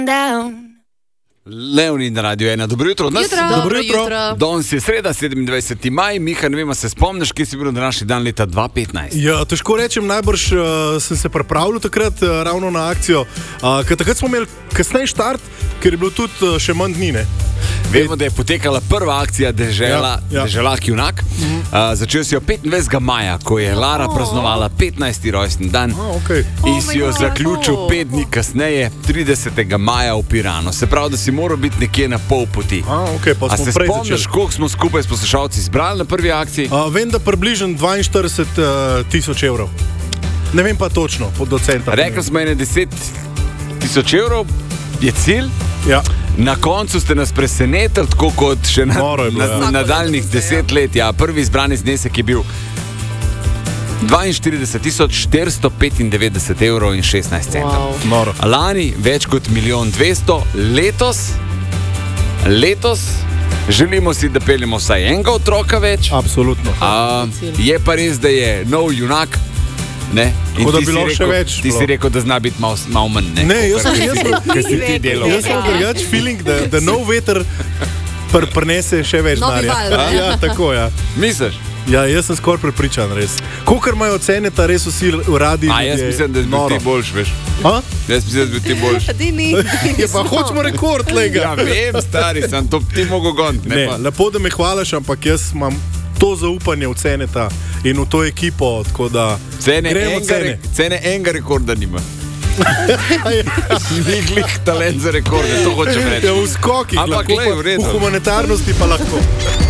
Leonid na Radio 1. Dobro jutro od nas. Dobro jutro. Danes je sreda, 27. maj. Miha, ne vem, se spomniš, kje si bil na današnji dan leta 2015? Ja, težko rečem, najbrž sem se pripravljal takrat ravno na akcijo. Ker takrat smo imeli kasneje štart, ker je bilo tudi še manj dni, ne? Vemo, da je potekala prva akcija Deželak junak. Začel si jo 25. maja, ko je Lara praznovala 15. rojstni dan. In si jo zaključil 5 dni kasneje, 30. maja v Piranu. Se pravi, da si moral biti nekje na pol poti. Pa se spomniš, koliko smo skupaj s poslušalci zbrali na prvi akciji? Vem, da približno 42.000 evrov. Ne vem pa točno, do centa. Rekli smo 10.000 evrov, je cilj. Ja. Na koncu ste nas presenetili, tako kot še na daljnih 10 let. Ja, prvi izbrani znesek je bil 42.495 evrov in 16 centov. Wow. Lani več kot 1.200.000, letos želimo si, da peljemo vsaj enega otroka več. Absolutno. Je pa res, da je nov junak. Ne? Tako da bi bilo še več. Ti si rekel, da zna biti malo manj. Ne, jaz sem drugač feeling, da nov veter prinese še več denarja. Ja, tako, ja. Misliš? Ja, jaz sem skoraj prepričan, res. Kolikor imajo cene, ta res vsi uradi. Jaz mislim, da bi ti boljš, veš. Jaz mislim, da bi ti boljš. Pa hočemo rekord, lega. Ja, vem, stari sem, to ti mogo goniti. Ne, lepo, da me hvalaš, ampak jaz imam to zaupanje v Ceneta in v to ekipo, tako da gremo cene. Cene enega rekorda nima. Ni glih talent za rekorde, to hočem reči. Ja, v skokih lahko, v humanitarnosti pa lahko.